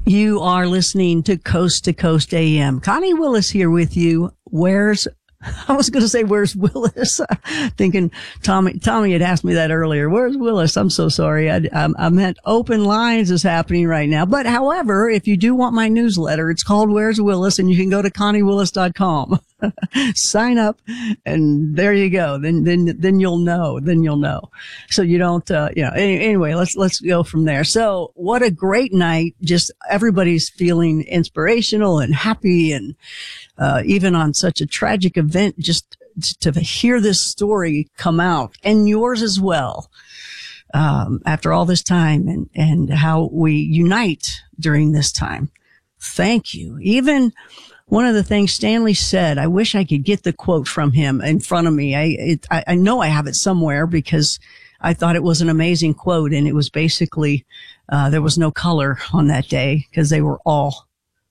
You are listening to Coast AM. Connie Willis here with you. I was going to say, where's Willis? Thinking Tommy had asked me that earlier. Where's Willis? I'm so sorry. I meant Open Lines is happening right now. But however, if you do want my newsletter, it's called Where's Willis, and you can go to ConnieWillis.com. Sign up, and there you go. Then you'll know. So you don't, anyway, let's go from there. So what a great night. Just everybody's feeling inspirational and happy, and even on such a tragic event, just to hear this story come out, and yours as well, after all this time, and how we unite during this time. Thank you. Even one of the things Stanley said, I wish I could get the quote from him in front of me. I know I have it somewhere because I thought it was an amazing quote, and it was basically, there was no color on that day because they were all,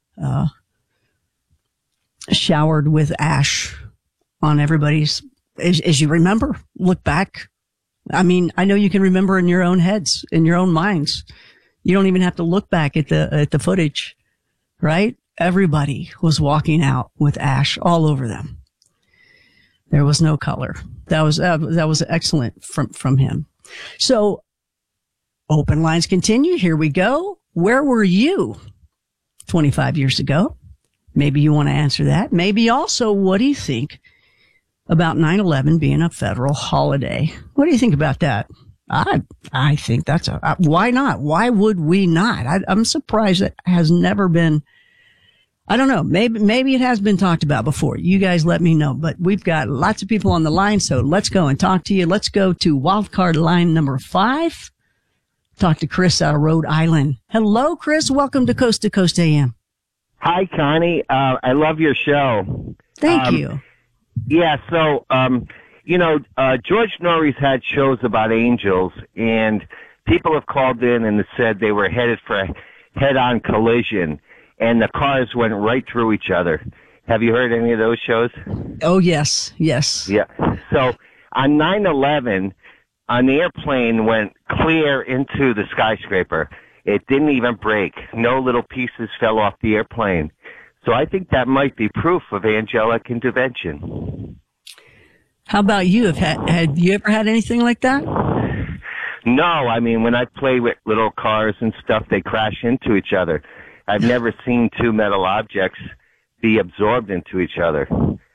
showered with ash on everybody's, as you remember, look back. I mean, I know you can remember in your own heads, in your own minds. You don't even have to look back at the footage, right? Everybody was walking out with ash all over them. There was no color. That was excellent from him. So Open Lines continue. Here we go. Where were you 25 years ago? Maybe you want to answer that. Maybe also, what do you think about 9/11 being a federal holiday? What do you think about that? I think that's why not? Why would we not? I'm surprised that has never been. I don't know. Maybe it has been talked about before. You guys let me know. But we've got lots of people on the line, so let's go and talk to you. Let's go to wildcard line number 5. Talk to Chris out of Rhode Island. Hello, Chris. Welcome to Coast AM. Hi, Connie. I love your show. Thank you. Yeah, so, George Norrie's had shows about angels, and people have called in and said they were headed for a head-on collision, and the cars went right through each other. Have you heard any of those shows? Oh, yes. Yeah. So on 9/11, an airplane went clear into the skyscraper. It didn't even break. No little pieces fell off the airplane. So I think that might be proof of angelic intervention. How about you? Had you ever had anything like that? No, I mean, when I play with little cars and stuff, they crash into each other. I've never seen two metal objects be absorbed into each other.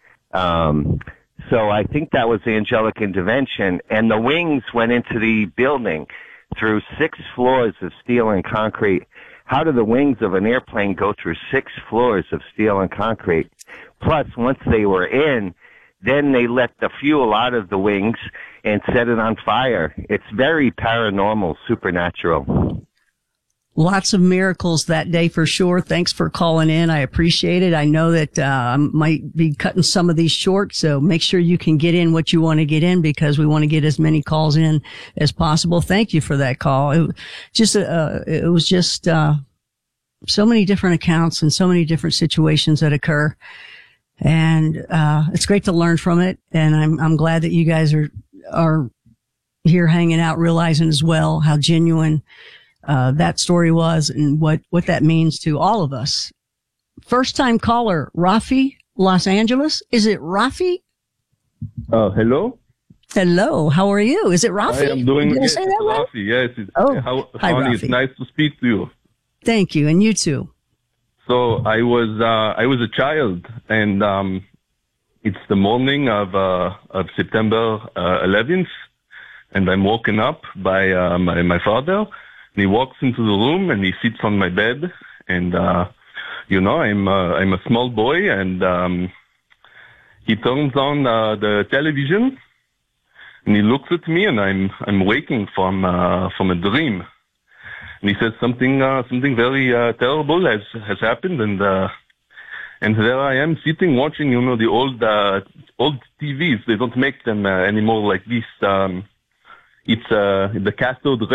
So I think that was angelic intervention. And the wings went into the building through 6 floors of steel and concrete. How do the wings of an airplane go through 6 floors of steel and concrete? Plus, once they were in, then they let the fuel out of the wings and set it on fire. It's very paranormal, supernatural. Lots of miracles that day for sure. Thanks for calling in. I appreciate it. I know that I might be cutting some of these short, so make sure you can get in what you want to get in because we want to get as many calls in as possible. Thank you for that call. It was just so many different accounts and so many different situations that occur, and it's great to learn from it. And I'm glad that you guys are here hanging out, realizing as well how genuine that story was and what that means to all of us. First time caller, Rafi, Los Angeles. Is it Rafi? Hello. Hello. How are you? Is it Rafi? I am doing Did I say that right? Rafi, yes. Hi, Rafi. Rafi. It's nice to speak to you. Thank you. And you too. So I was a child, and it's the morning of September 11th, and I'm woken up by my father. And he walks into the room and he sits on my bed, and I'm a small boy, and he turns on the television, and he looks at me, and I'm waking from a dream, and he says something very terrible has happened, and there I am sitting watching the old TVs. They don't make them anymore like this. It's the cathode